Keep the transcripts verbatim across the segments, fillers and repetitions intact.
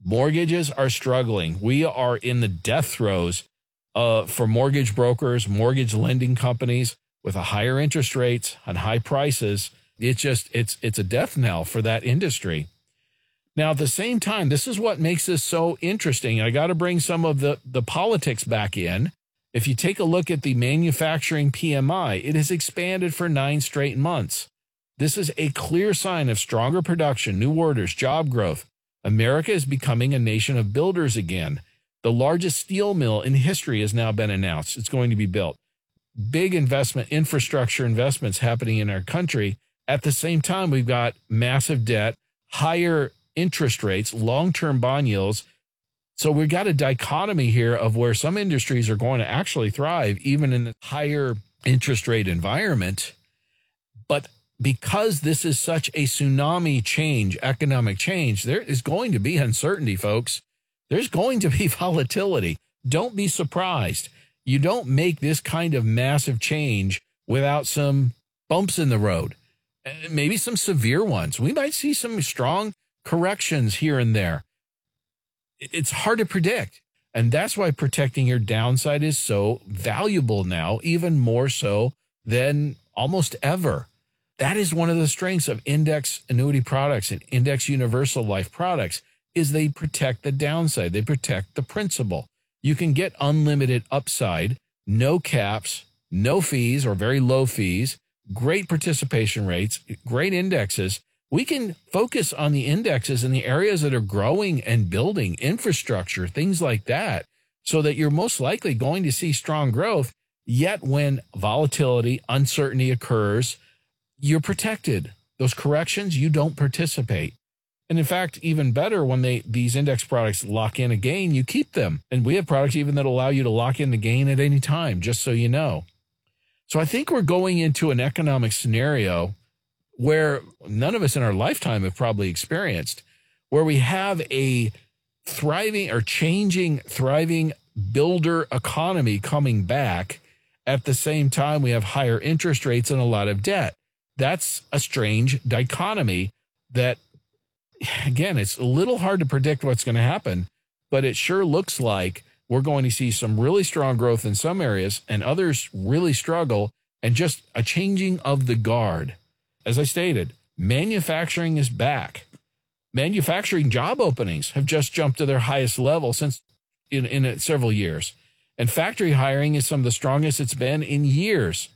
Mortgages are struggling. We are in the death throes uh, for mortgage brokers, mortgage lending companies with a higher interest rates and high prices. It's just, it's, it's a death knell for that industry. Now, at the same time, this is what makes this so interesting. I got to bring some of the, the politics back in. If you take a look at the manufacturing P M I, it has expanded for nine straight months. This is a clear sign of stronger production, new orders, job growth. America is becoming a nation of builders again. The largest steel mill in history has now been announced. It's going to be built. Big investment, infrastructure investments happening in our country. At the same time, we've got massive debt, higher interest rates, long-term bond yields. So we've got a dichotomy here of where some industries are going to actually thrive, even in a higher interest rate environment. But because this is such a tsunami change, economic change, there is going to be uncertainty, folks. There's going to be volatility. Don't be surprised. You don't make this kind of massive change without some bumps in the road, maybe some severe ones. We might see some strong corrections here and there. It's hard to predict. And that's why protecting your downside is so valuable now, even more so than almost ever. That is one of the strengths of index annuity products and index universal life products is they protect the downside. They protect the principal. You can get unlimited upside, no caps, no fees or very low fees, great participation rates, great indexes. We can focus on the indexes in the areas that are growing and building infrastructure, things like that, so that you're most likely going to see strong growth. Yet when volatility, uncertainty occurs, you're protected. Those corrections, you don't participate. And in fact, even better, when they these index products lock in a gain, you keep them. And we have products even that allow you to lock in the gain at any time, just so you know. So I think we're going into an economic scenario where none of us in our lifetime have probably experienced, where we have a thriving or changing, thriving builder economy coming back. At the same time, we have higher interest rates and a lot of debt. That's a strange dichotomy that, again, it's a little hard to predict what's going to happen, but it sure looks like we're going to see some really strong growth in some areas and others really struggle, and just a changing of the guard. As I stated, manufacturing is back. Manufacturing job openings have just jumped to their highest level since in, in several years. And factory hiring is some of the strongest it's been in years.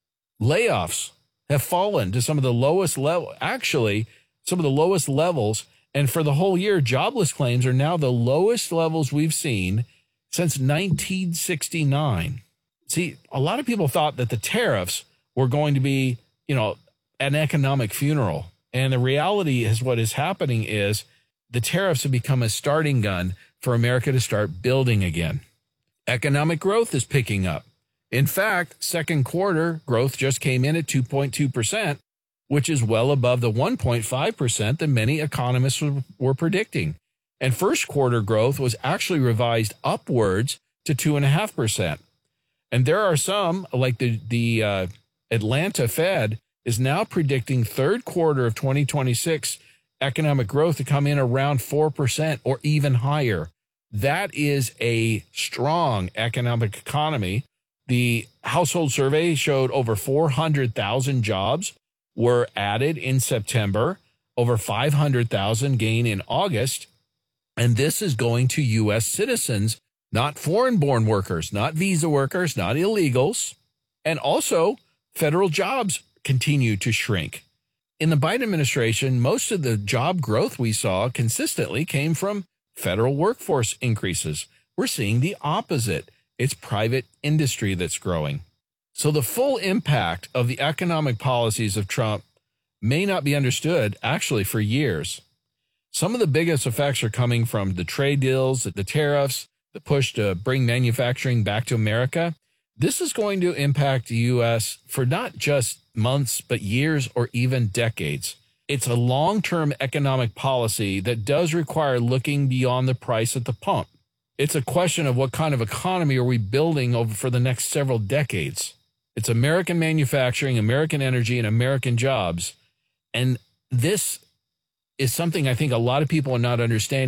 Layoffs have fallen to some of the lowest level, actually, some of the lowest levels. And for the whole year, jobless claims are now the lowest levels we've seen since nineteen sixty-nine. See, a lot of people thought that the tariffs were going to be, you know, an economic funeral. And the reality is what is happening is the tariffs have become a starting gun for America to start building again. Economic growth is picking up. In fact, second quarter growth just came in at two point two percent, which is well above the one point five percent that many economists were predicting. And first quarter growth was actually revised upwards to two point five percent. And there are some, like the, the uh, Atlanta Fed, is now predicting third quarter of twenty twenty-six economic growth to come in around four percent or even higher. That is a strong economic economy. The household survey showed over four hundred thousand jobs were added in September, over five hundred thousand gain in August. And this is going to U S citizens, not foreign-born workers, not visa workers, not illegals. And also, federal jobs continue to shrink. In the Biden administration, most of the job growth we saw consistently came from federal workforce increases. We're seeing the opposite. It's private industry that's growing. So the full impact of the economic policies of Trump may not be understood actually for years. Some of the biggest effects are coming from the trade deals, the tariffs, the push to bring manufacturing back to America. This is going to impact the U S for not just months, but years or even decades. It's a long-term economic policy that does require looking beyond the price at the pump. It's a question of what kind of economy are we building over for the next several decades. It's American manufacturing, American energy, and American jobs. And this is something I think a lot of people are not understanding.